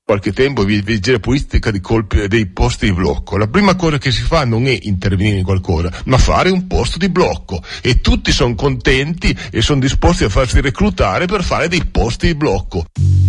qualche tempo vigile pulistica dei posti di blocco. La prima cosa che si fa non è intervenire in qualcosa, ma fare un posto di blocco, e tutti sono contenti e sono disposti a farsi reclutare per fare dei posti di blocco.